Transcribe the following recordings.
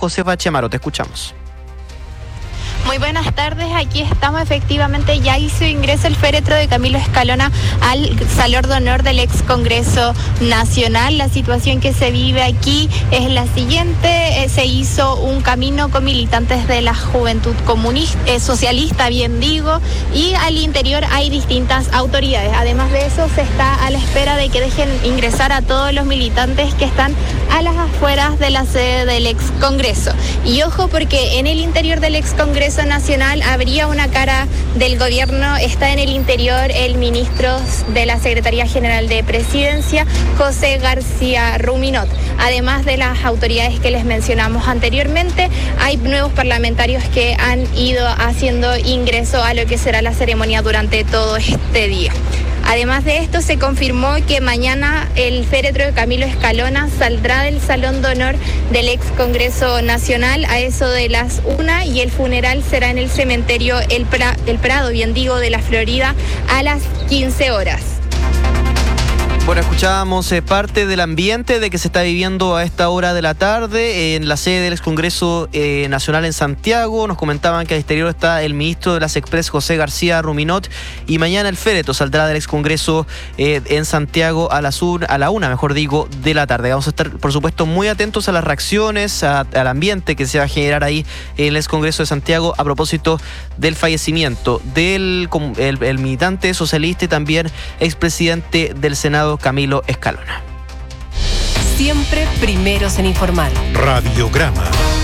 Josefa Chamaro, te escuchamos. Muy buenas tardes, aquí estamos. Efectivamente ya hizo ingreso el féretro de Camilo Escalona al Salón de Honor del ex Congreso Nacional. La situación que se vive aquí es la siguiente: se hizo un camino con militantes de la Juventud Comunista, socialista, bien digo, y al interior hay distintas autoridades. Además de eso, se está a la espera de que dejen ingresar a todos los militantes que están a las afueras de la sede del ex Congreso. Y ojo, porque en el interior del ex Congreso Nacional habría una cara del gobierno. Está en el interior el ministro de la Secretaría General de Presidencia, José García Ruminot. Además de las autoridades que les mencionamos anteriormente, hay nuevos parlamentarios que han ido haciendo ingreso a lo que será la ceremonia durante todo este día. Además de esto, se confirmó que mañana el féretro de Camilo Escalona saldrá del Salón de Honor del ex Congreso Nacional a eso de las 1 y el funeral será en el cementerio El Prado, bien digo, de la Florida a las 15 horas. Bueno, escuchábamos parte del ambiente de que se está viviendo a esta hora de la tarde en la sede del ex Congreso Nacional en Santiago. Nos comentaban que al exterior está el ministro de las Express, José García Ruminot, y mañana el féretro saldrá del ex Congreso en Santiago a la 1, mejor digo, de la tarde. Vamos a estar, por supuesto, muy atentos a las reacciones, al ambiente que se va a generar ahí en el ex Congreso de Santiago a propósito del fallecimiento del el militante socialista y también expresidente del Senado, Camilo Escalona. Siempre primeros en informar. Radiograma.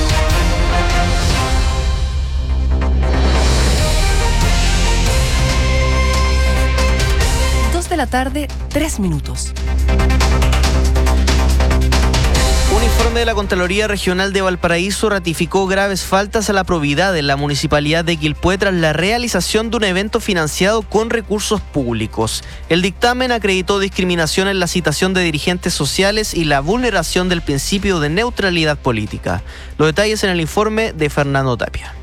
De la tarde, 3 minutos. Un informe de la Contraloría Regional de Valparaíso ratificó graves faltas a la probidad en la municipalidad de Quilpué tras la realización de un evento financiado con recursos públicos. El dictamen acreditó discriminación en la citación de dirigentes sociales y la vulneración del principio de neutralidad política. Los detalles en el informe de Fernando Tapia.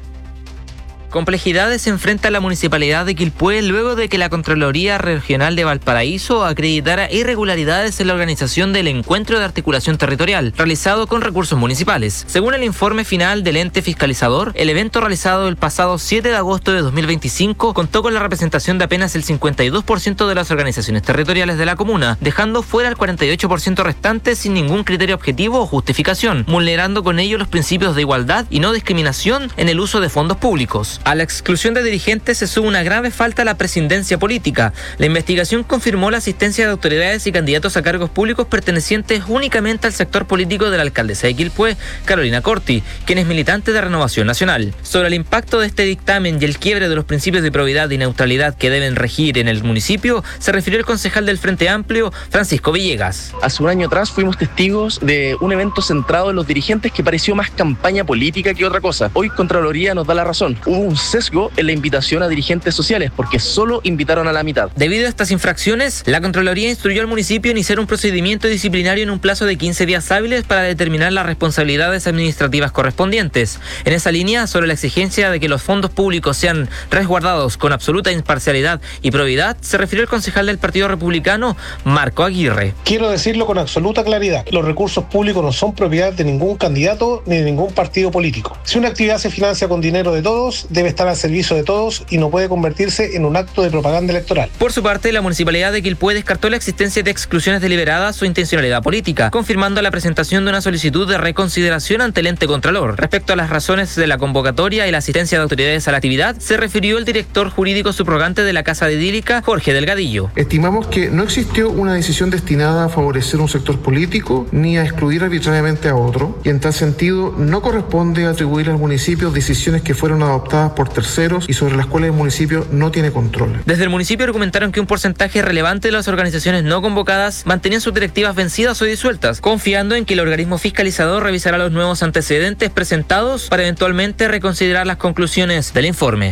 Complejidades se enfrenta la municipalidad de Quilpué luego de que la Contraloría Regional de Valparaíso acreditara irregularidades en la organización del encuentro de articulación territorial, realizado con recursos municipales. Según el informe final del ente fiscalizador, el evento realizado el pasado 7 de agosto de 2025 contó con la representación de apenas el 52% de las organizaciones territoriales de la comuna, dejando fuera el 48% restante sin ningún criterio objetivo o justificación, vulnerando con ello los principios de igualdad y no discriminación en el uso de fondos públicos. A la exclusión de dirigentes se suma una grave falta a la presidencia política. La investigación confirmó la asistencia de autoridades y candidatos a cargos públicos pertenecientes únicamente al sector político de la alcaldesa de Quilpué, Carolina Corti, quien es militante de Renovación Nacional. Sobre el impacto de este dictamen y el quiebre de los principios de probidad y neutralidad que deben regir en el municipio, se refirió el concejal del Frente Amplio, Francisco Villegas. Hace un año atrás fuimos testigos de un evento centrado en los dirigentes que pareció más campaña política que otra cosa. Hoy Contraloría nos da la razón. Hubo un sesgo en la invitación a dirigentes sociales porque solo invitaron a la mitad. Debido a estas infracciones, la Contraloría instruyó al municipio a iniciar un procedimiento disciplinario en un plazo de 15 días hábiles para determinar las responsabilidades administrativas correspondientes. En esa línea, sobre la exigencia de que los fondos públicos sean resguardados con absoluta imparcialidad y probidad, se refirió el concejal del Partido Republicano, Marco Aguirre. Quiero decirlo con absoluta claridad: los recursos públicos no son propiedad de ningún candidato ni de ningún partido político. Si una actividad se financia con dinero de todos, debe estar al servicio de todos y no puede convertirse en un acto de propaganda electoral. Por su parte, la municipalidad de Quilpué descartó la existencia de exclusiones deliberadas o intencionalidad política, confirmando la presentación de una solicitud de reconsideración ante el ente Contralor. Respecto a las razones de la convocatoria y la asistencia de autoridades a la actividad, se refirió el director jurídico subrogante de la Casa Edílica, Jorge Delgadillo. Estimamos que no existió una decisión destinada a favorecer un sector político ni a excluir arbitrariamente a otro, y en tal sentido no corresponde atribuir al municipio decisiones que fueron adoptadas por terceros y sobre las cuales el municipio no tiene control. Desde el municipio argumentaron que un porcentaje relevante de las organizaciones no convocadas mantenían sus directivas vencidas o disueltas, confiando en que el organismo fiscalizador revisará los nuevos antecedentes presentados para eventualmente reconsiderar las conclusiones del informe.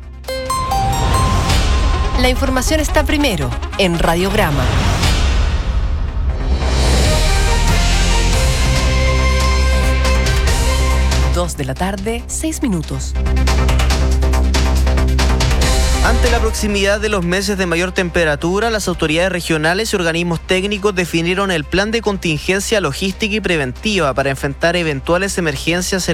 La información está primero en Radiograma. 2 de la tarde, 6 minutos. Ante la proximidad de los meses de mayor temperatura, las autoridades regionales y organismos técnicos definieron el plan de contingencia logística y preventiva para enfrentar eventuales emergencias